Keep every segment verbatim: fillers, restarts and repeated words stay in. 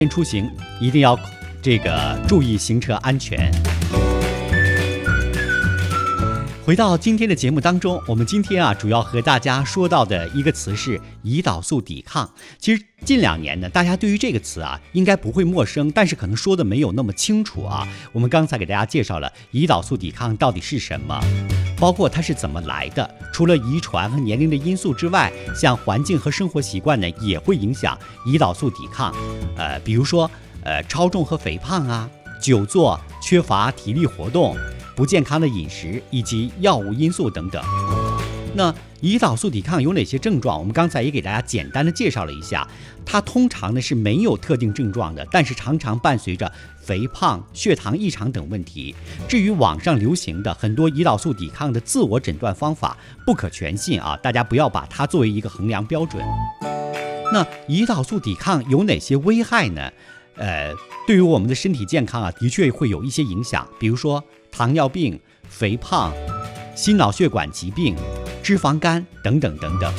出行一定要这个注意行车安全。回到今天的节目当中，我们今天啊主要和大家说到的一个词是胰岛素抵抗。其实近两年呢，大家对于这个词啊应该不会陌生，但是可能说的没有那么清楚啊。我们刚才给大家介绍了胰岛素抵抗到底是什么，包括它是怎么来的。除了遗传和年龄的因素之外，像环境和生活习惯呢也会影响胰岛素抵抗。呃，比如说呃超重和肥胖啊，久坐、缺乏体力活动、不健康的饮食以及药物因素等等。那胰岛素抵抗有哪些症状？我们刚才也给大家简单的介绍了一下，它通常呢是没有特定症状的，但是常常伴随着肥胖、血糖异常等问题。至于网上流行的很多胰岛素抵抗的自我诊断方法，不可全信啊，大家不要把它作为一个衡量标准。那胰岛素抵抗有哪些危害呢？呃，对于我们的身体健康啊，的确会有一些影响，比如说糖尿病、肥胖、心脑血管疾病、脂肪肝等等等等。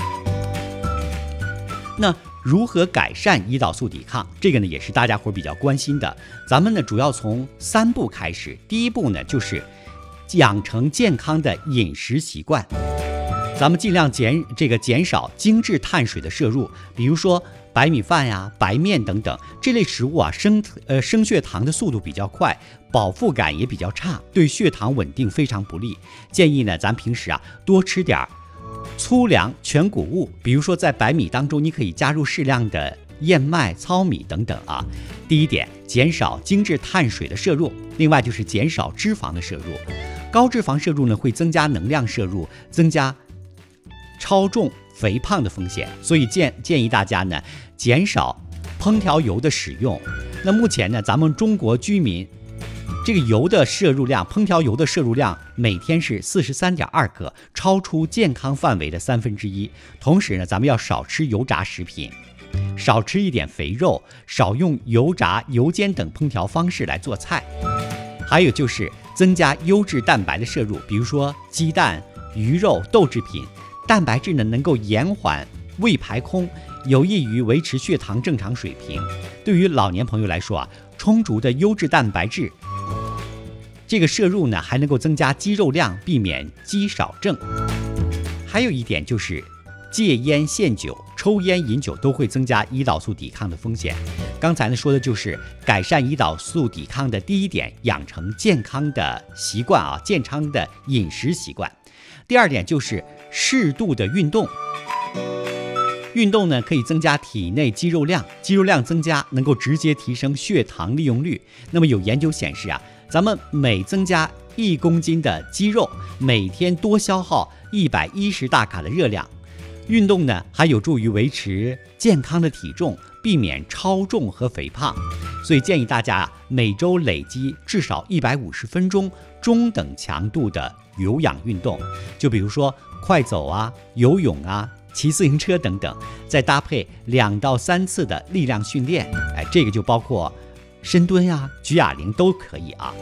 那如何改善胰岛素抵抗？这个呢也是大家伙比较关心的。咱们呢主要从三步开始。第一步呢就是养成健康的饮食习惯，咱们尽量减这个减少精致碳水的摄入，比如说白米饭呀、白面等等这类食物啊，升呃升血糖的速度比较快，饱腹感也比较差，对血糖稳定非常不利。建议呢，咱平时啊多吃点粗粮全谷物，比如说在白米当中，你可以加入适量的燕麦、糙米等等啊。第一点，减少精致碳水的摄入，另外就是减少脂肪的摄入。高脂肪摄入呢，会增加能量摄入，增加超重肥胖的风险，所以建建议大家呢减少烹调油的使用。那目前呢，咱们中国居民这个油的摄入量，烹调油的摄入量每天是四十三点二克，超出健康范围的三分之一。同时呢，咱们要少吃油炸食品，少吃一点肥肉，少用油炸、油煎等烹调方式来做菜。还有就是增加优质蛋白的摄入，比如说鸡蛋、鱼肉、豆制品。蛋白质呢能够延缓胃排空，有益于维持血糖正常水平。对于老年朋友来说啊，充足的优质蛋白质这个摄入呢，还能够增加肌肉量，避免肌少症。还有一点就是戒烟限酒，抽烟饮酒都会增加胰岛素抵抗的风险。刚才呢说的就是改善胰岛素抵抗的第一点，养成健康的习惯啊，健康的饮食习惯。第二点就是适度的运动。运动呢可以增加体内肌肉量，肌肉量增加能够直接提升血糖利用率。那么有研究显示啊，咱们每增加一公斤的肌肉，每天多消耗一百一十大卡的热量。运动呢还有助于维持健康的体重，避免超重和肥胖。所以建议大家啊，每周累积至少一百五十分钟中等强度的有氧运动，就比如说快走啊、游泳啊、骑自行车等等，再搭配两到三次的力量训练，哎，这个就包括深蹲啊、举哑铃都可以啊。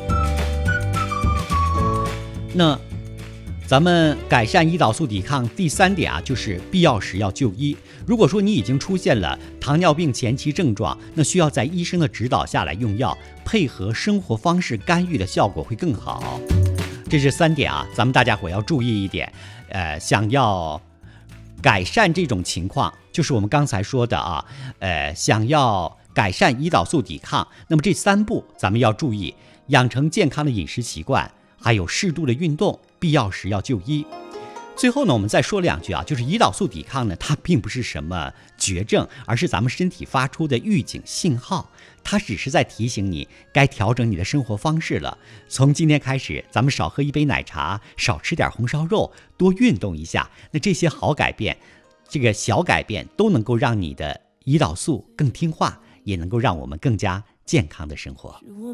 那咱们改善胰岛素抵抗第三点啊，就是必要时要就医。如果说你已经出现了糖尿病前期症状，那需要在医生的指导下来用药，配合生活方式干预的效果会更好。这是三点啊，咱们大家伙要注意一点。呃，想要改善这种情况，就是我们刚才说的啊，呃，想要改善胰岛素抵抗，那么这三步咱们要注意：养成健康的饮食习惯，还有适度的运动，必要时要就医。最后呢，我们再说两句啊，就是胰岛素抵抗呢，它并不是什么绝症，而是咱们身体发出的预警信号，它只是在提醒你该调整你的生活方式了。从今天开始，咱们少喝一杯奶茶，少吃点红烧肉，多运动一下，那这些好改变，这个小改变都能够让你的胰岛素更听话，也能够让我们更加健康的生活。